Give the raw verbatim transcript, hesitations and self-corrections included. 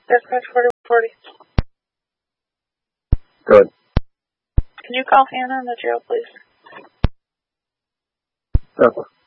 Dispatch forty-one forty. Good. Can you call Hannah in the jail, please? Okay.